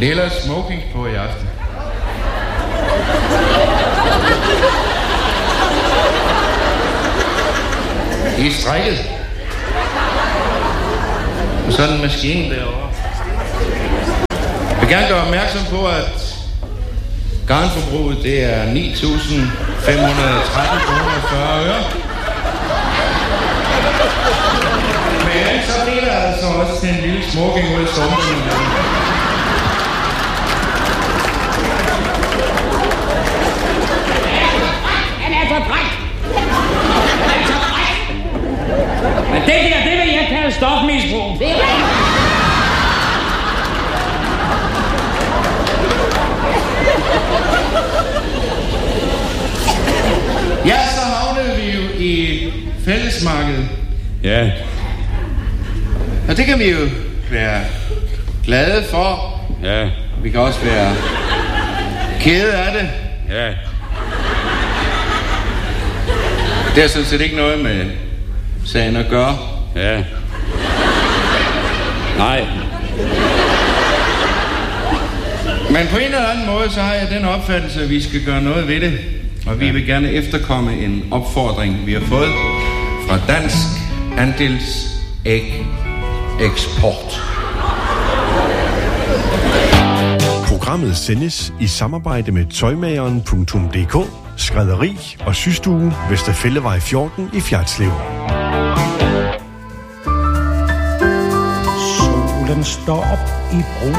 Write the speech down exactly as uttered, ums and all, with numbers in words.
Lilla smoking på i aften. I strækket. Og sådan en maskine derovre. Jeg vil gerne gøre opmærksom på, at garnforbruget det er ni tusind fem hundrede og tretten kroner og fyrre øre. Men så bliver der altså også til en lille smoking ud i stumperne. Han er så fræk! Han er så fræk! Men det der, det vil jeg kalde stofmisbrug. Det er Ja, så havnede vi jo i fællesmarkedet. Ja. Og det kan vi jo være glade for. Ja. Vi kan også være kede af det. Ja. Det er sådan set ikke noget med sagen at gøre. Ja. Nej. Men på en eller anden måde, så har jeg den opfattelse, at vi skal gøre noget ved det. Og vi vil gerne efterkomme en opfordring, vi har fået fra Dansk Andels Æg Eksport. Programmet sendes i samarbejde med tøjmageren punktum d k, skrædderi og systue Vesterfællevej fjorten i Fjertslev. Solen står op i brun